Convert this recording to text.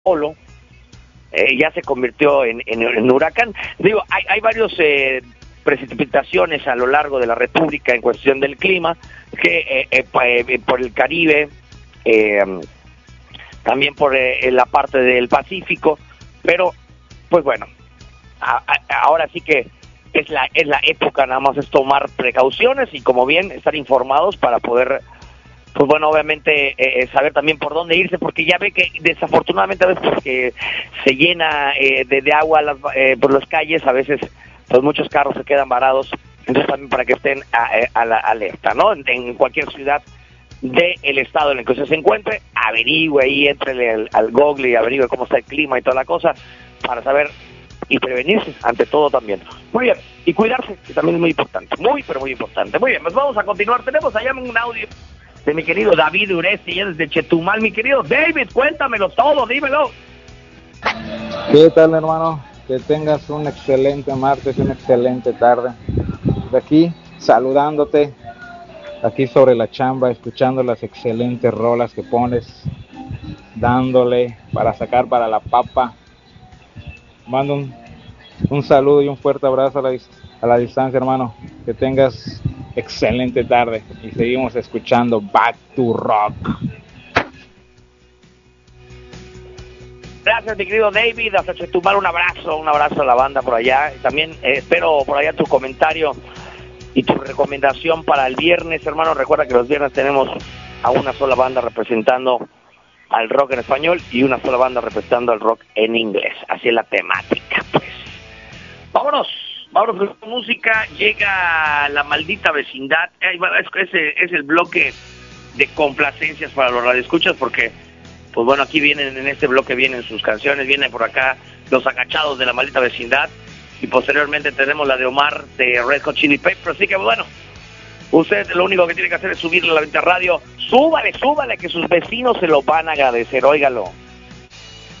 Polo, ya se convirtió en huracán. Digo, hay varios precipitaciones a lo largo de la República en cuestión del clima, que por el Caribe, también por la parte del Pacífico, pero pues bueno, ahora sí que es la época, nada más es tomar precauciones y como bien estar informados para poder, pues bueno, obviamente saber también por dónde irse, porque ya ve que desafortunadamente a veces que se llena de agua por las calles, a veces pues muchos carros se quedan varados, entonces también para que estén a la alerta, ¿no? En cualquier ciudad del estado en el que usted se encuentre, averigüe ahí, entrele al Google y averigüe cómo está el clima y toda la cosa, para saber y prevenirse ante todo también. Muy bien, y cuidarse, que también es muy importante, muy pero muy importante. Muy bien, pues vamos a continuar. Tenemos allá un audio de mi querido David Uresti, ya desde Chetumal. Mi querido David, cuéntamelo todo, dímelo. ¿Qué tal, hermano? Que tengas un excelente martes, una excelente tarde. De aquí, saludándote, aquí sobre la chamba, escuchando las excelentes rolas que pones, dándole para sacar para la papa. Mando un saludo y un fuerte abrazo a la distancia, hermano. Que tengas excelente tarde y seguimos escuchando Back to Rock. Gracias, mi querido David, hasta Chetumal, un abrazo a la banda por allá. También espero por allá tu comentario y tu recomendación para el viernes, hermano. Recuerda que los viernes tenemos a una sola banda representando al rock en español y una sola banda representando al rock en inglés. Así es la temática, pues. Vámonos con música. Llega La Maldita Vecindad. Es el bloque de complacencias para los radioescuchas, porque pues bueno, aquí vienen, en este bloque vienen sus canciones, vienen por acá Los Agachados de La Maldita Vecindad, y posteriormente tenemos la de Omar de Red Hot Chili Peppers. Así que bueno, usted lo único que tiene que hacer es subirle a la radio. Súbale, que sus vecinos se lo van a agradecer, óigalo.